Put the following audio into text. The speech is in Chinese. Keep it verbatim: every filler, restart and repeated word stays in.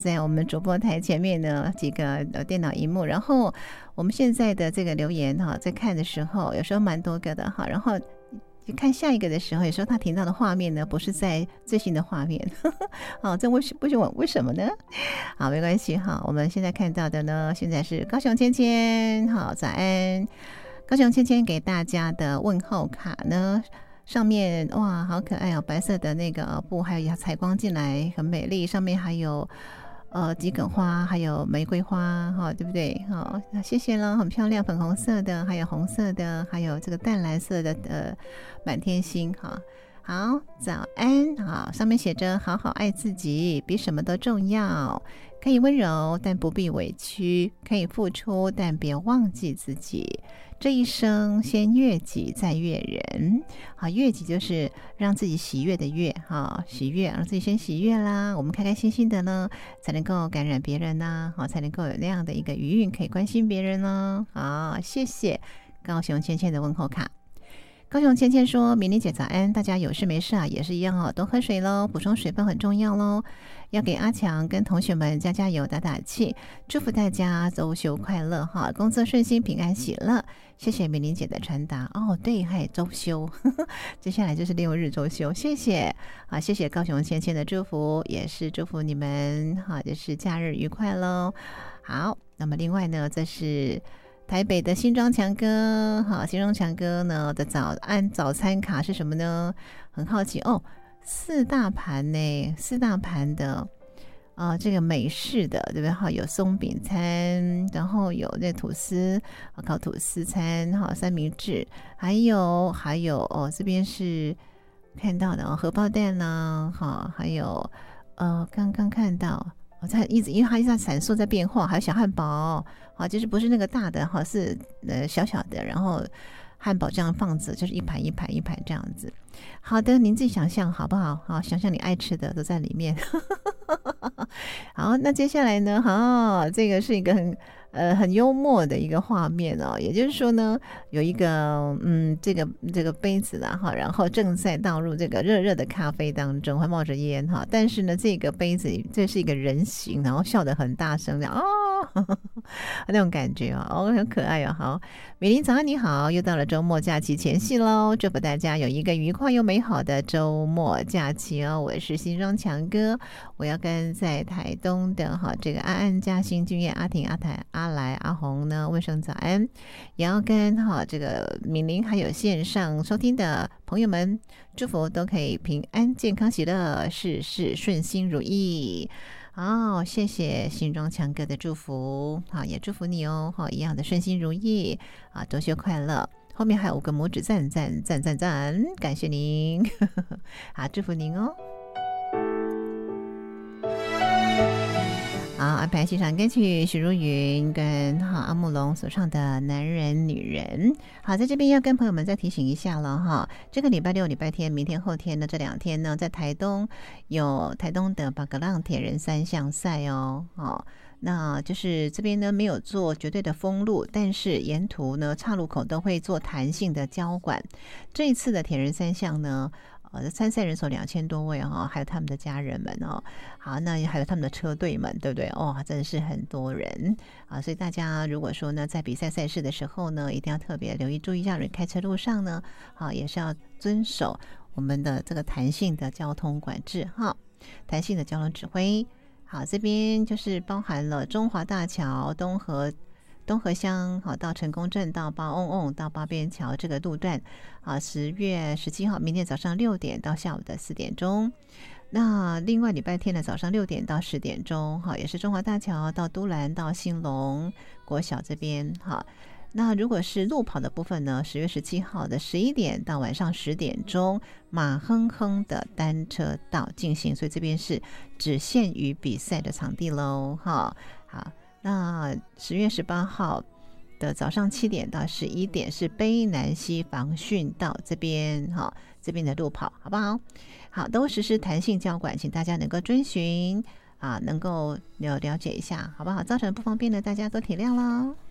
在我们主播台前面呢几个电脑荧幕，然后我们现在的这个留言哈，在看的时候有时候蛮多个的哈，然后看下一个的时候，有时候他听到的画面呢不是在最新的画面，好，这为什为什么为什么呢？好，没关系哈，我们现在看到的呢，现在是高雄芊芊，好，早安，高雄芊芊给大家的问候卡呢。上面哇，好可爱哦！白色的那个布，还有采光进来，很美丽。上面还有呃桔梗花，还有玫瑰花，哈，对不对？好，谢谢了，很漂亮，粉红色的，还有红色的，还有这个淡蓝色的呃满天星，哈。好，早安，好，上面写着好好爱自己，比什么都重要。可以温柔，但不必委屈；可以付出，但别忘记自己。这一生先悦己，再悦人。好，悦己就是让自己喜悦的悦，哈，喜悦，让自己先喜悦啦。我们开开心心的呢，才能够感染别人呐，好，才能够有那样的一个余韵，可以关心别人呢。好，谢谢高雄芊芊的问候卡。高雄芊芊说：“明玲姐早安，大家有事没事啊，也是一样哦，多喝水喽，补充水分很重要喽。要给阿强跟同学们加加油打打气，祝福大家周休快乐哈，工作顺心，平安喜乐。谢谢明玲姐的传达哦，对，还有周休，呵呵，接下来就是六日周休，谢谢啊，谢谢高雄芊芊的祝福，也是祝福你们哈，就是假日愉快喽。好，那么另外呢，这是。”台北的新庄强哥，好，新庄强哥呢的早安早餐卡是什么呢？很好奇哦，四大盘呢，四大盘的，呃，这个美式的，对不对？哈，有松饼餐，然后有那吐司，烤吐司餐，哈，三明治，还有还有哦，这边是看到的哦，荷包蛋呢，哈，还有呃，刚刚看到。我在一直，因为它一直在闪烁，在变化，还有小汉堡，好，就是不是那个大的哈，是呃小小的，然后汉堡这样放着，就是一盘一盘一盘这样子。好的，您自己想象好不好？好，想象你爱吃的都在里面。好，那接下来呢？好，这个是一个很呃很幽默的一个画面哦。也就是说呢，有一个嗯这个这个杯子啦哈，然后正在倒入这个热热的咖啡当中，还冒着烟哈。但是呢，这个杯子这是一个人形，然后笑得很大声的哦，那种感觉哦，哦很可爱哦。好，美玲早安你好，又到了周末假期前夕喽，祝福大家有一个愉快又美好的周末假期哦。我是新庄强哥，我要跟在台东的哈这个安安、嘉欣、君燕、阿婷、阿台、阿来、阿红呢问声早安，也要跟哈这个敏玲还有线上收听的朋友们祝福都可以平安、健康、喜乐，事事顺心如意。好，谢谢新庄强哥的祝福，好，也祝福你哦，好，一样的顺心如意啊，多休快乐。后面还有五个拇指赞赞赞赞赞，感谢您，好，祝福您哦。好，安排欣赏歌曲许茹芸跟哈阿木龙所唱的《男人女人》。好，在这边要跟朋友们再提醒一下了哈，这个礼拜六、礼拜天、明天、后天呢，这两天呢，在台东有台东的巴格浪铁人三项赛哦，哦，那就是这边呢没有做绝对的封路，但是沿途呢岔路口都会做弹性的交管。这一次的铁人三项呢。呃，参赛人手两千多位哈、哦，还有他们的家人们哦，好，那还有他们的车队们，对不对？哦，真的是很多人啊，所以大家如果说呢，在比赛赛事的时候呢，一定要特别留意，注意一下人开车路上呢，啊，也是要遵守我们的这个弹性的交通管制哈，弹性的交通指挥。好，这边就是包含了中华大桥、东河。东河乡好到成功镇到八瓮瓮到八边桥这个路段啊，十月十七号明天早上六点到下午的四点钟。那另外礼拜天的早上六点到十点钟，好，也是中华大桥到都兰到兴隆国小这边好。那如果是路跑的部分呢，十月十七号的十一点到晚上十点钟，马哼哼的单车道进行，所以这边是只限于比赛的场地喽，哈，好。那十月十八号的早上七点到十一点是卑南溪防汛道这边哈，这边的路跑好不好？好，都实施弹性交管，请大家能够遵循啊，能够了了解一下好不好？造成不方便的大家多体谅咯。